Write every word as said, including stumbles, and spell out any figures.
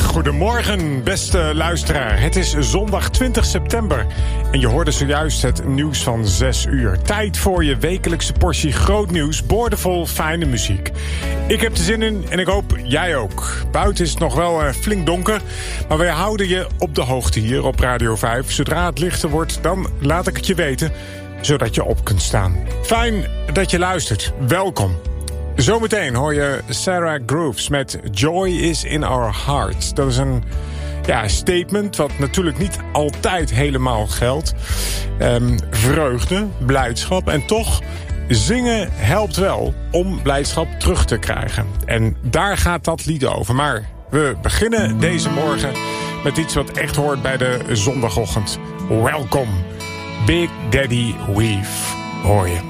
Goedemorgen, beste luisteraar. Het is zondag twintig september en je hoorde zojuist het nieuws van zes uur. Tijd voor je wekelijkse portie groot nieuws, boordevol fijne muziek. Ik heb er zin in en ik hoop jij ook. Buiten is het nog wel uh, flink donker, maar wij houden je op de hoogte hier op Radio vijf. Zodra het lichter wordt, dan laat ik het je weten, zodat je op kunt staan. Fijn dat je luistert. Welkom. Zometeen hoor je Sarah Grooves met Joy is in our hearts. Dat is een ja, statement wat natuurlijk niet altijd helemaal geldt. Um, vreugde, blijdschap en toch, zingen helpt wel om blijdschap terug te krijgen. En daar gaat dat lied over. Maar we beginnen deze morgen met iets wat echt hoort bij de zondagochtend. Welkom, Big Daddy Weave, hoor je.